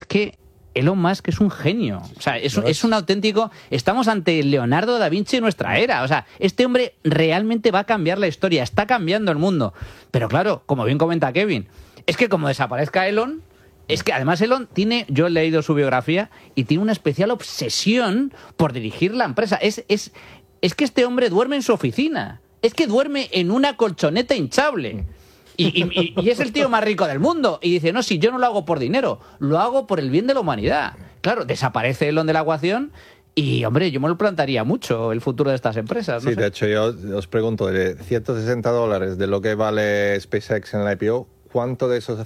que Elon Musk es un genio. O sea, es un auténtico... Estamos ante Leonardo da Vinci de nuestra era. O sea, este hombre realmente va a cambiar la historia. Está cambiando el mundo. Pero claro, como bien comenta Kevin, es que como desaparezca Elon... Es que además Elon tiene... Yo he leído su biografía y tiene una especial obsesión por dirigir la empresa. Es que este hombre duerme en su oficina. Es que duerme en una colchoneta hinchable. Y es el tío más rico del mundo. Y dice, no, si yo no lo hago por dinero, lo hago por el bien de la humanidad. Claro, desaparece Elon de la ecuación y, hombre, yo me lo plantaría mucho el futuro de estas empresas. ¿No? Sí, de hecho, yo os pregunto, de $160 de lo que vale SpaceX en la IPO, ¿cuánto de esos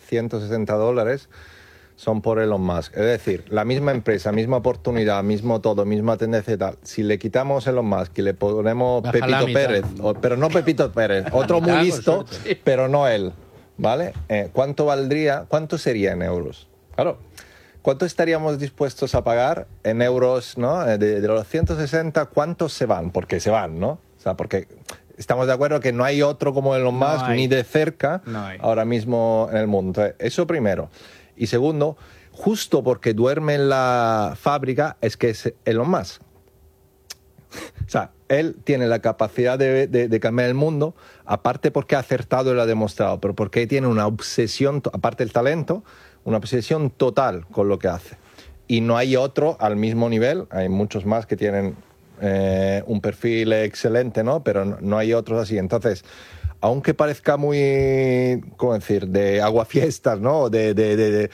$160 son por Elon Musk? Es decir, la misma empresa, misma oportunidad, mismo todo, misma tendencia y tal. Si le quitamos Elon Musk y le ponemos Pepito Pérez, pero no Pepito Pérez, otro muy listo, pero no él, ¿vale? ¿Cuánto sería en euros? Claro, ¿cuánto estaríamos dispuestos a pagar en euros, ¿no? De los 160, ¿cuántos se van? Porque se van, ¿no? O sea, porque... Estamos de acuerdo que no hay otro como Elon Musk, ni de cerca, ahora mismo en el mundo. Entonces, eso primero. Y segundo, justo porque duerme en la fábrica es que es Elon Musk. O sea, él tiene la capacidad de cambiar el mundo, aparte porque ha acertado y lo ha demostrado, pero porque tiene una obsesión, aparte del talento, una obsesión total con lo que hace. Y no hay otro al mismo nivel, hay muchos más que tienen un perfil excelente, ¿no? Pero no hay otros así. Entonces, aunque parezca muy, ¿cómo decir?, de aguafiestas, ¿no? De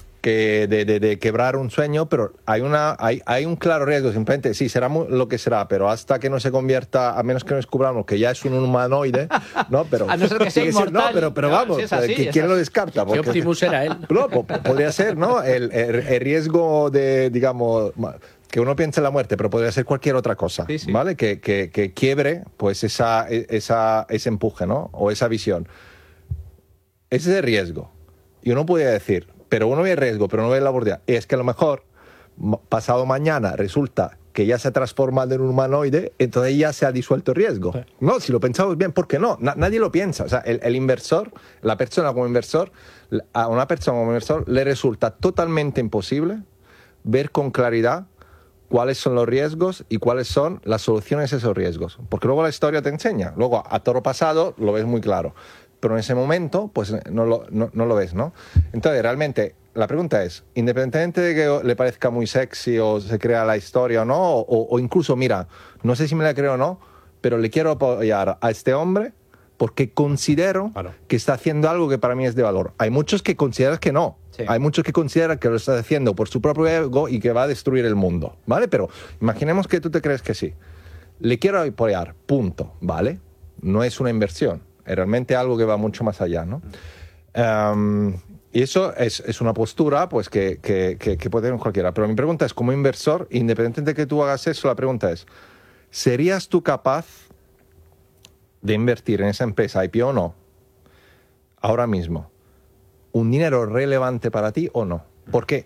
quebrar un sueño, pero hay un claro riesgo. Simplemente, sí, será lo que será, pero hasta que no se convierta, a menos que no descubramos que ya es un humanoide, ¿no? Pero, a no ser que sea inmortal. Pero vamos, si así, ¿quién lo descarta? Porque Optimus era él. No, podría ser, ¿no? El riesgo de, digamos... que uno piense en la muerte, pero podría ser cualquier otra cosa, sí. ¿Vale? Que quiebre pues ese empuje, ¿no? O esa visión. Ese es el riesgo. Y uno podría decir, pero uno ve el riesgo, pero no ve la oportunidad. Y es que a lo mejor, pasado mañana, resulta que ya se ha transformado en un humanoide, entonces ya se ha disuelto el riesgo. Sí. No, si lo pensamos bien, ¿por qué no? Nadie lo piensa. O sea, el inversor, la persona como inversor, a una persona como inversor le resulta totalmente imposible ver con claridad cuáles son los riesgos y cuáles son las soluciones a esos riesgos. Porque luego la historia te enseña. Luego, a toro pasado, lo ves muy claro. Pero en ese momento, pues no lo ves, ¿no? Entonces, realmente, la pregunta es, independientemente de que le parezca muy sexy o se crea la historia o no, o incluso, mira, no sé si me la creo o no, pero le quiero apoyar a este hombre porque considero que está haciendo algo que para mí es de valor. Hay muchos que consideran que no. Sí. Hay muchos que consideran que lo está haciendo por su propio ego y que va a destruir el mundo, ¿vale? Pero imaginemos que tú te crees que sí. Le quiero apoyar, punto, ¿vale? No es una inversión, es realmente algo que va mucho más allá, ¿no? Y eso es una postura pues que puede tener cualquiera. Pero mi pregunta es, como inversor, independientemente de que tú hagas eso, la pregunta es, ¿serías tú capaz de invertir en esa empresa IPO o no? Ahora mismo. ¿Un dinero relevante para ti o no? Porque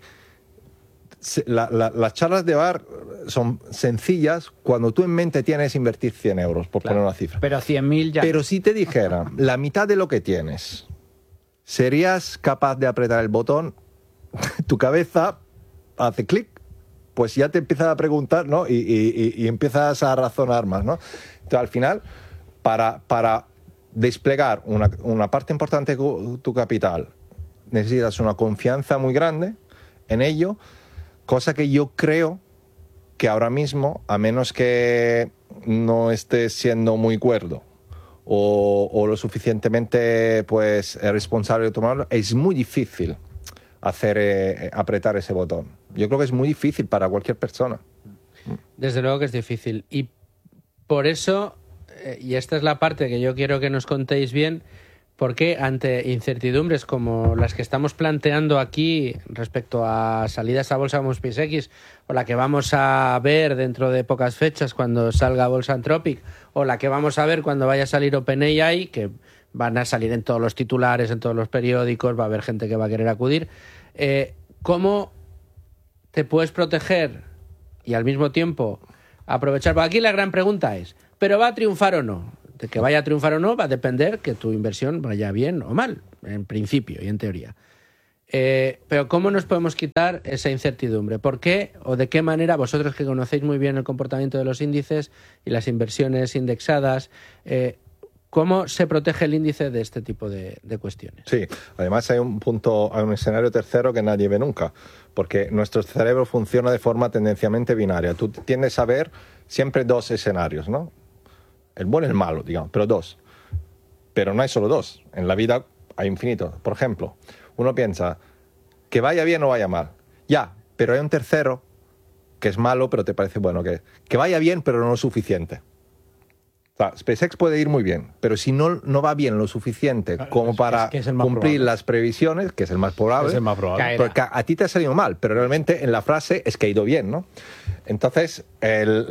las charlas de bar son sencillas cuando tú en mente tienes invertir 100 euros, por poner una cifra. Pero 100.000 ya... Pero si te dijera la mitad de lo que tienes, ¿serías capaz de apretar el botón? Tu cabeza hace clic, pues ya te empiezas a preguntar, ¿no? Y empiezas a razonar más, ¿no? Entonces, al final, para desplegar una parte importante de tu capital, necesitas una confianza muy grande en ello, cosa que yo creo que ahora mismo, a menos que no estés siendo muy cuerdo o lo suficientemente pues responsable de tomarlo, es muy difícil apretar ese botón. Yo creo que es muy difícil para cualquier persona. Desde luego que es difícil. Y por eso, y esta es la parte que yo quiero que nos contéis bien, porque ante incertidumbres como las que estamos planteando aquí respecto a salidas a bolsa como SpaceX, o la que vamos a ver dentro de pocas fechas cuando salga Bolsa Anthropic, o la que vamos a ver cuando vaya a salir OpenAI, que van a salir en todos los titulares, en todos los periódicos, va a haber gente que va a querer acudir, ¿cómo te puedes proteger y al mismo tiempo aprovechar? Porque aquí la gran pregunta es, ¿pero va a triunfar o no? De que vaya a triunfar o no va a depender que tu inversión vaya bien o mal, en principio y en teoría. Pero ¿cómo nos podemos quitar esa incertidumbre? ¿Por qué o de qué manera vosotros, que conocéis muy bien el comportamiento de los índices y las inversiones indexadas, cómo se protege el índice de este tipo de cuestiones? Sí, además hay un escenario tercero que nadie ve nunca, porque nuestro cerebro funciona de forma tendencialmente binaria. Tú tiendes a ver siempre dos escenarios, ¿no? El bueno y el malo, digamos, pero dos. Pero no hay solo dos. En la vida hay infinitos. Por ejemplo, uno piensa que vaya bien o vaya mal. Ya, pero hay un tercero que es malo, pero te parece bueno. Que vaya bien, pero no lo suficiente. O sea, SpaceX puede ir muy bien, pero si no va bien lo suficiente como para cumplir las previsiones, que es el más probable, porque a ti te ha salido mal, pero realmente en la frase es que ha ido bien, ¿no? Entonces, el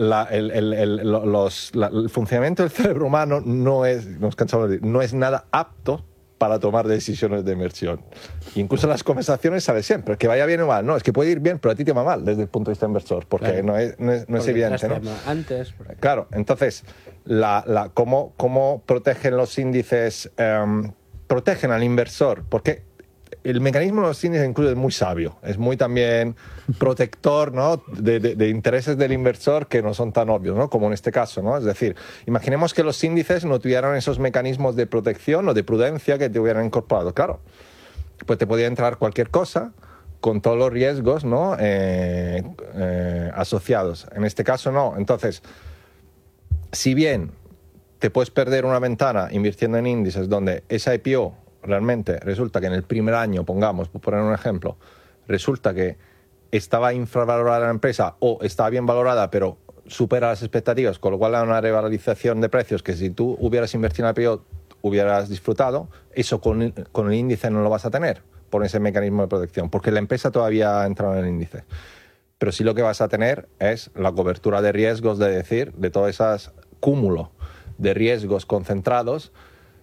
funcionamiento del cerebro humano no es nada apto para tomar decisiones de inversión. Incluso en las conversaciones sale siempre, que vaya bien o mal. No, es que puede ir bien, pero a ti te va mal desde el punto de vista inversor, porque no es evidente, ¿no? Antes. Claro, entonces, ¿cómo protegen los índices? Protegen al inversor, porque el mecanismo de los índices incluso es muy sabio, es muy también protector, ¿no? de intereses del inversor que no son tan obvios, ¿no? Como en este caso, ¿no? Es decir, imaginemos que los índices no tuvieran esos mecanismos de protección o de prudencia que te hubieran incorporado. Claro, pues te podía entrar cualquier cosa con todos los riesgos, ¿no? Asociados. En este caso no. Entonces, si bien te puedes perder una ventana invirtiendo en índices donde esa IPO realmente resulta que en el primer año, pongamos, por poner un ejemplo, resulta que estaba infravalorada la empresa o estaba bien valorada, pero supera las expectativas, con lo cual hay una revalorización de precios que si tú hubieras invertido en la IPO hubieras disfrutado, eso con el índice no lo vas a tener por ese mecanismo de protección, porque la empresa todavía ha entrado en el índice. Pero sí lo que vas a tener es la cobertura de riesgos, de todo ese cúmulo de riesgos concentrados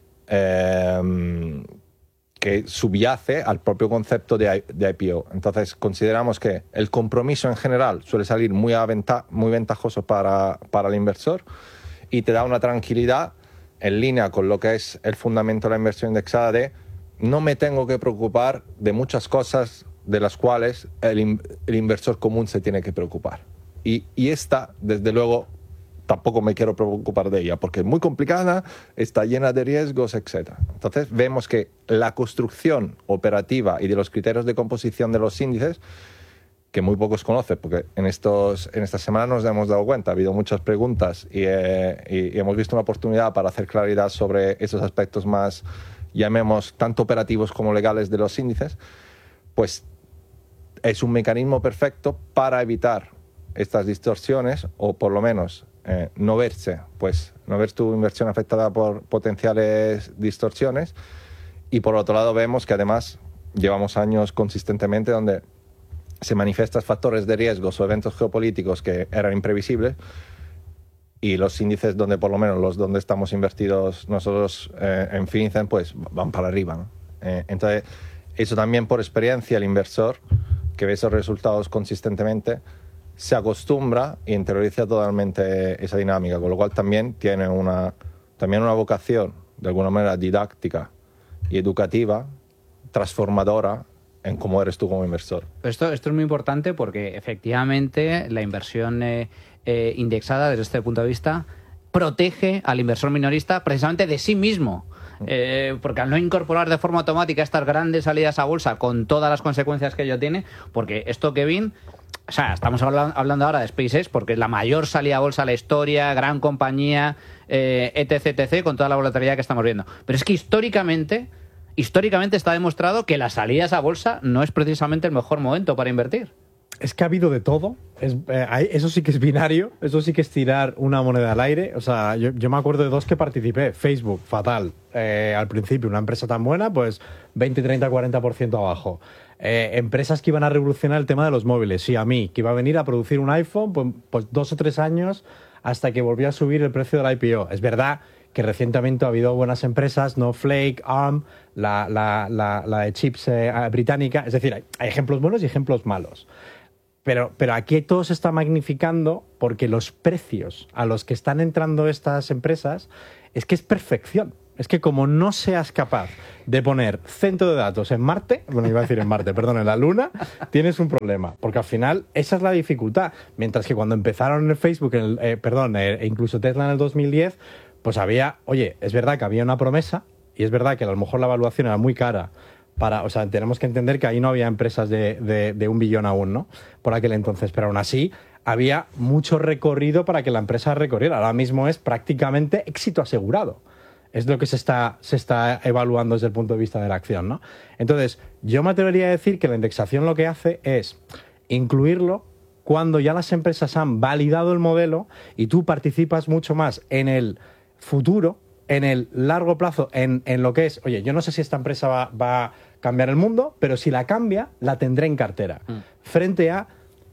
que subyace al propio concepto de IPO. Entonces, consideramos que el compromiso en general suele salir muy ventajoso para el inversor y te da una tranquilidad en línea con lo que es el fundamento de la inversión indexada de no me tengo que preocupar de muchas cosas de las cuales el inversor común se tiene que preocupar. Y esta, desde luego, tampoco me quiero preocupar de ella, porque es muy complicada, está llena de riesgos, etc. Entonces vemos que la construcción operativa y de los criterios de composición de los índices, que muy pocos conocen, porque en esta semana nos hemos dado cuenta, ha habido muchas preguntas y hemos visto una oportunidad para hacer claridad sobre esos aspectos más, llamemos, tanto operativos como legales de los índices, pues es un mecanismo perfecto para evitar estas distorsiones o por lo menos no ver tu inversión afectada por potenciales distorsiones. Y por otro lado vemos que además llevamos años consistentemente donde se manifiestan factores de riesgos o eventos geopolíticos que eran imprevisibles y los índices donde por lo menos los donde estamos invertidos nosotros en Finicen pues van para arriba, ¿no? Entonces eso también por experiencia el inversor que ve esos resultados consistentemente se acostumbra y interioriza totalmente esa dinámica, con lo cual también tiene una vocación de alguna manera didáctica y educativa, transformadora en cómo eres tú como inversor. Esto es muy importante porque efectivamente la inversión indexada desde este punto de vista protege al inversor minorista precisamente de sí mismo. Porque al no incorporar de forma automática estas grandes salidas a bolsa con todas las consecuencias que ello tiene, porque esto, Kevin, o sea, estamos hablando ahora de SpaceX porque es la mayor salida a bolsa de la historia, gran compañía, etc, con toda la volatilidad que estamos viendo. Pero es que históricamente está demostrado que las salidas a bolsa no es precisamente el mejor momento para invertir. Es que ha habido de todo. Eso sí que es binario. Eso sí que es tirar una moneda al aire. O sea, yo me acuerdo de dos que participé. Facebook, fatal. Al principio, una empresa tan buena, pues 20, 30, 40% abajo. Empresas que iban a revolucionar el tema de los móviles. Xiaomi, que iba a venir a producir un iPhone, pues 2 o 3 años hasta que volvió a subir el precio del IPO. Es verdad que recientemente ha habido buenas empresas, Snowflake, ARM, la de chips británica. Es decir, hay ejemplos buenos y ejemplos malos. Pero aquí todo se está magnificando porque los precios a los que están entrando estas empresas es que es perfección. es que como no seas capaz de poner centro de datos en Marte, bueno, iba a decir en Marte, perdón, en la Luna, tienes un problema, porque al final esa es la dificultad. Mientras que cuando empezaron en el Facebook, e incluso Tesla en el 2010, pues es verdad que había una promesa, y es verdad que a lo mejor la evaluación era muy cara, o sea, tenemos que entender que ahí no había empresas de 1 billón aún, ¿no? Por aquel entonces, pero aún así había mucho recorrido para que la empresa recorriera. Ahora mismo es prácticamente éxito asegurado. Es lo que se está evaluando desde el punto de vista de la acción, ¿no? Entonces, yo me atrevería a decir que la indexación lo que hace es incluirlo cuando ya las empresas han validado el modelo y tú participas mucho más en el futuro, en el largo plazo, en lo que es, oye, yo no sé si esta empresa va a cambiar el mundo, pero si la cambia, la tendré en cartera. Frente a,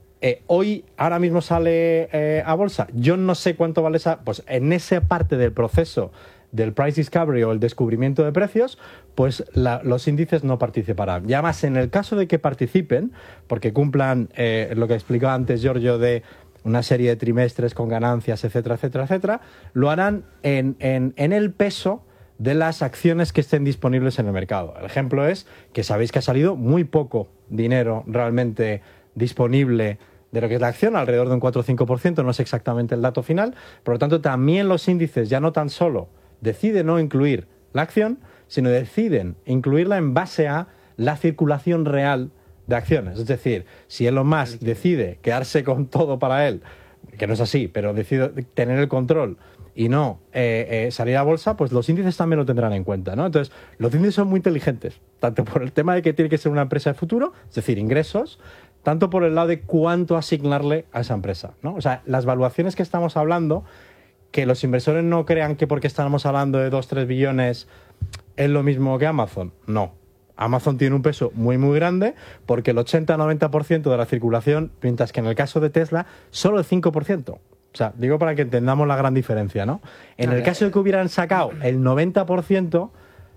ahora mismo sale a bolsa, yo no sé cuánto vale esa, pues en esa parte del proceso del price discovery o el descubrimiento de precios, pues los índices no participarán. Y además, en el caso de que participen, porque cumplan lo que explicaba antes Giorgio de una serie de trimestres con ganancias, etcétera, etcétera, etcétera, lo harán en el peso de las acciones que estén disponibles en el mercado. El ejemplo es que sabéis que ha salido muy poco dinero realmente disponible de lo que es la acción, alrededor de un 4 o 5%, no es exactamente el dato final. Por lo tanto, también los índices ya no tan solo deciden no incluir la acción, sino deciden incluirla en base a la circulación real de acciones. Es decir, si Elon Musk decide quedarse con todo para él, que no es así, pero decide tener el control y no salir a bolsa, pues los índices también lo tendrán en cuenta, ¿no? Entonces, los índices son muy inteligentes, tanto por el tema de que tiene que ser una empresa de futuro, es decir, ingresos, tanto por el lado de cuánto asignarle a esa empresa, ¿no? O sea, las valuaciones que estamos hablando, que los inversores no crean que porque estamos hablando de 2-3 billones es lo mismo que Amazon. No. Amazon tiene un peso muy, muy grande porque el 80-90% de la circulación, mientras que en el caso de Tesla, solo el 5%. O sea, digo para que entendamos la gran diferencia, ¿no? En el caso de que hubieran sacado el 90%,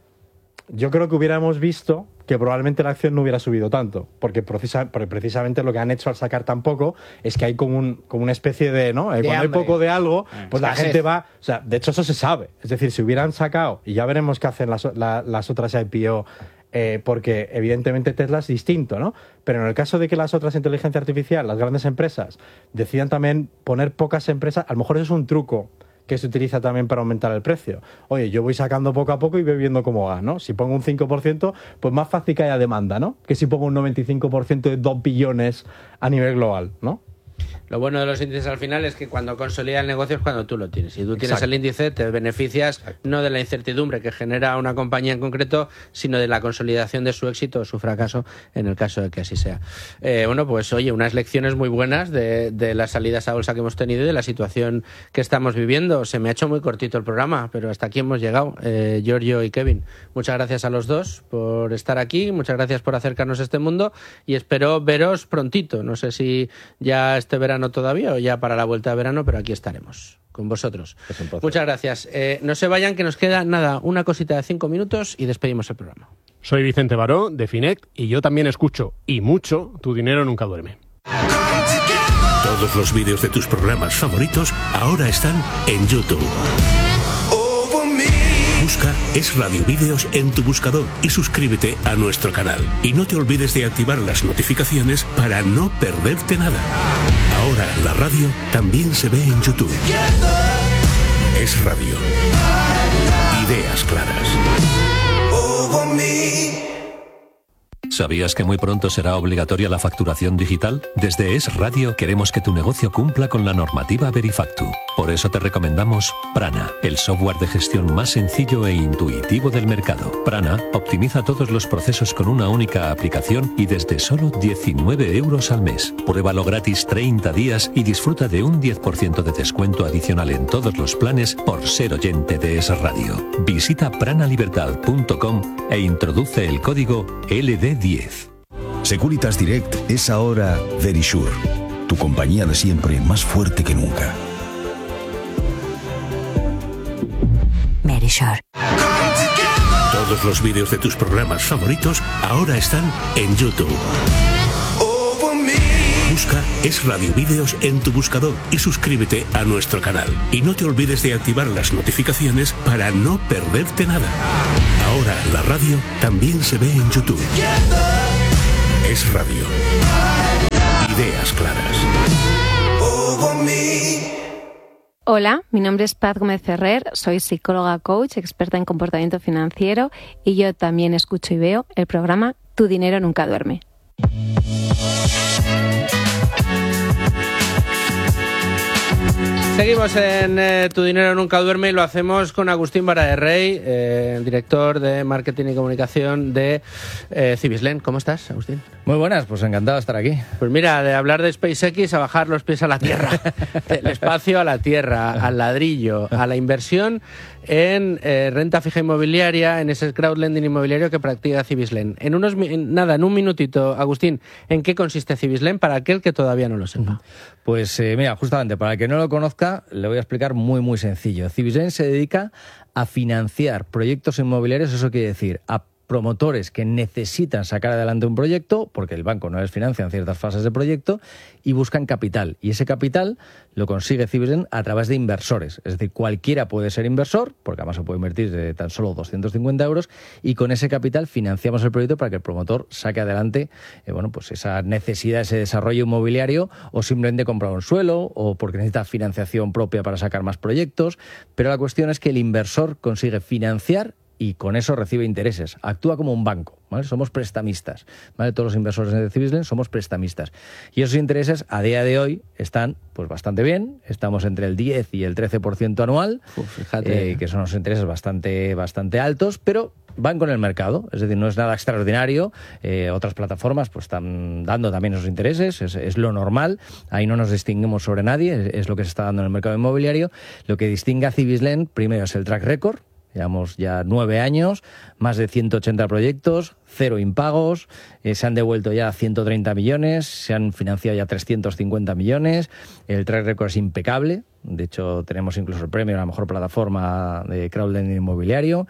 yo creo que hubiéramos visto que probablemente la acción no hubiera subido tanto, porque precisamente lo que han hecho al sacar tan poco es que hay como una especie de, ¿no? Cuando hay poco de algo, pues la gente va, o sea, de hecho eso se sabe, es decir, si hubieran sacado, y ya veremos qué hacen las otras IPO, porque evidentemente Tesla es distinto, ¿no? Pero en el caso de que las otras inteligencia artificial, las grandes empresas, decidan también poner pocas empresas, a lo mejor eso es un truco que se utiliza también para aumentar el precio. Oye, yo voy sacando poco a poco y voy viendo cómo va, ¿no? Si pongo un 5%, pues más fácil que haya demanda, ¿no? Que si pongo un 95% de 2 billones a nivel global, ¿no? Lo bueno de los índices al final es que cuando consolida el negocio es cuando tú lo tienes. Si tú tienes el índice, te beneficias no de la incertidumbre que genera una compañía en concreto, sino de la consolidación de su éxito o su fracaso, en el caso de que así sea. Bueno, pues oye, unas lecciones muy buenas de las salidas a bolsa que hemos tenido y de la situación que estamos viviendo. Se me ha hecho muy cortito el programa, pero hasta aquí hemos llegado. Giorgio y Kevin, muchas gracias a los dos por estar aquí, muchas gracias por acercarnos a este mundo y espero veros prontito. No sé si ya este verano todavía o ya para la vuelta de verano, pero aquí estaremos con vosotros. Muchas gracias. No se vayan, que nos queda nada, una cosita de 5 minutos y despedimos el programa. Soy Vicente Baró de Finect y yo también escucho, y mucho, Tu Dinero Nunca Duerme. Todos los vídeos de tus programas favoritos ahora están en YouTube. Busca Es Radio Vídeos en tu buscador y suscríbete a nuestro canal. Y no te olvides de activar las notificaciones para no perderte nada. Ahora la radio también se ve en YouTube. Es Radio. Ideas claras. ¿Sabías que muy pronto será obligatoria la facturación digital? Desde Es Radio queremos que tu negocio cumpla con la normativa Verifactu. Por eso te recomendamos Prana, el software de gestión más sencillo e intuitivo del mercado. Prana optimiza todos los procesos con una única aplicación y desde solo 19 euros al mes. Pruébalo gratis 30 días y disfruta de un 10% de descuento adicional en todos los planes por ser oyente de Es Radio. Visita pranalibertad.com e introduce el código LD10. Securitas Direct es ahora Verisure, tu compañía de siempre más fuerte que nunca. Verisure. Todos los vídeos de tus programas favoritos ahora están en YouTube. Busca Es Radio Vídeos en tu buscador y suscríbete a nuestro canal. Y no te olvides de activar las notificaciones para no perderte nada. Ahora la radio también se ve en YouTube. Es Radio. Ideas claras. Hola, mi nombre es Paz Gómez Ferrer, soy psicóloga coach, experta en comportamiento financiero y yo también escucho y veo el programa Tu Dinero Nunca Duerme. Seguimos en Tu Dinero Nunca Duerme y lo hacemos con Agustín Vara de Rey, director de Marketing y Comunicación de Cibislen. ¿Cómo estás, Agustín? Muy buenas, pues encantado de estar aquí. Pues mira, de hablar de SpaceX a bajar los pies a la Tierra, del espacio a la Tierra, al ladrillo, a la inversión en renta fija inmobiliaria, en ese crowdlending inmobiliario que practica Cibislen. En un minutito, Agustín, ¿en qué consiste Cibislen para aquel que todavía no lo sepa? Pues mira, justamente, para el que no lo conozca, le voy a explicar muy sencillo. Cibislen se dedica a financiar proyectos inmobiliarios, eso quiere decir, a promotores que necesitan sacar adelante un proyecto, porque el banco no les financia en ciertas fases de proyecto, y buscan capital. Y ese capital lo consigue Cibislen a través de inversores. Es decir, cualquiera puede ser inversor, porque además se puede invertir de tan solo 250 euros, y con ese capital financiamos el proyecto para que el promotor saque adelante pues esa necesidad, ese desarrollo inmobiliario, o simplemente comprar un suelo, o porque necesita financiación propia para sacar más proyectos. Pero la cuestión es que el inversor consigue financiar y con eso recibe intereses. Actúa como un banco, ¿vale? Somos prestamistas, ¿vale? Todos los inversores de Cibislen somos prestamistas. Y esos intereses a día de hoy están pues bastante bien. Estamos entre el 10 y el 13% anual, fíjate, que son unos intereses bastante altos, pero van con el mercado, es decir, no es nada extraordinario. Otras plataformas pues están dando también esos intereses, es lo normal. Ahí no nos distinguimos sobre nadie, es lo que se está dando en el mercado inmobiliario. Lo que distingue a Cibislen, primero, es el track record. Llevamos ya 9 años, más de 180 proyectos, 0 impagos, se han devuelto ya 130 millones, se han financiado ya 350 millones, el track record es impecable, de hecho tenemos incluso el premio a la mejor plataforma de crowdlending inmobiliario,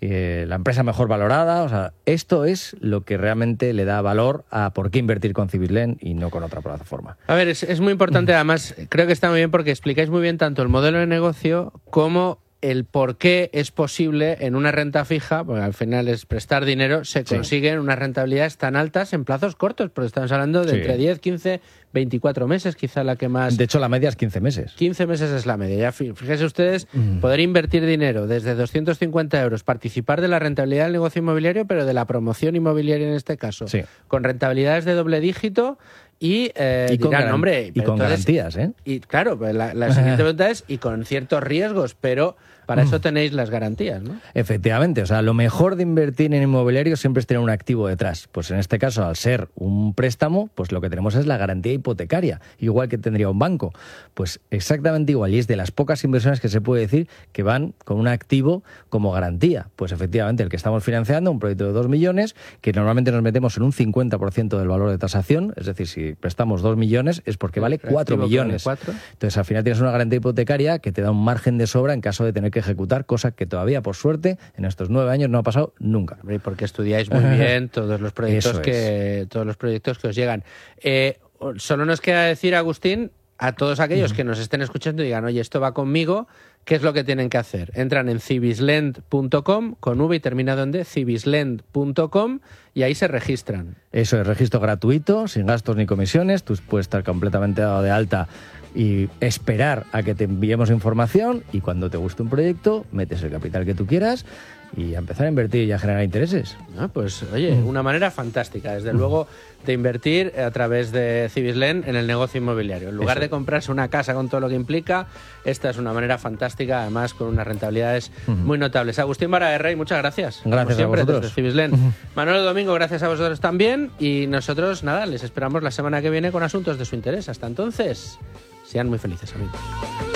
la empresa mejor valorada. O sea, esto es lo que realmente le da valor a por qué invertir con Cibislen y no con otra plataforma. A ver, es muy importante, además creo que está muy bien porque explicáis muy bien tanto el modelo de negocio como el por qué es posible en una renta fija, porque al final es prestar dinero, se consiguen unas rentabilidades tan altas en plazos cortos, porque estamos hablando de entre 10, 15, 24 meses, quizá la que más... De hecho, la media es 15 meses. 15 meses es la media. Ya fíjense ustedes, poder invertir dinero desde 250 euros, participar de la rentabilidad del negocio inmobiliario, pero de la promoción inmobiliaria en este caso, con rentabilidades de doble dígito. Y dirán, hombre, con garantías, ¿eh? Y claro, la siguiente pregunta es, y con ciertos riesgos, pero para eso tenéis las garantías, ¿no? Efectivamente, o sea, lo mejor de invertir en inmobiliario siempre es tener un activo detrás. Pues en este caso, al ser un préstamo, pues lo que tenemos es la garantía hipotecaria, igual que tendría un banco. Pues exactamente igual, y es de las pocas inversiones que se puede decir que van con un activo como garantía. Pues efectivamente, el que estamos financiando, un proyecto de 2 millones, que normalmente nos metemos en un 50% del valor de tasación, es decir, si prestamos 2 millones es porque vale 4 millones. Entonces, al final tienes una garantía hipotecaria que te da un margen de sobra en caso de tener que ejecutar, cosa que todavía, por suerte, en estos 9 años no ha pasado nunca. Porque estudiáis muy bien todos los proyectos que os llegan. Solo nos queda decir, Agustín, a todos aquellos que nos estén escuchando y digan, oye, esto va conmigo, ¿qué es lo que tienen que hacer? Entran en cibislend.com, con V y terminado en D, cibislend.com, y ahí se registran. Eso es, registro gratuito, sin gastos ni comisiones. Tú puedes estar completamente dado de alta y esperar a que te enviemos información, y cuando te guste un proyecto, metes el capital que tú quieras y a empezar a invertir y a generar intereses. Pues oye, una manera fantástica, desde luego, de invertir a través de Cibislen en el negocio inmobiliario. En lugar de comprarse una casa con todo lo que implica, esta es una manera fantástica, además con unas rentabilidades muy notables. Agustín Vara de Rey, muchas gracias. Gracias siempre, a vosotros. Desde Cibislen. Manolo Domingo, gracias a vosotros también, y nosotros, nada, les esperamos la semana que viene con asuntos de su interés. Hasta entonces, sean muy felices, amigos.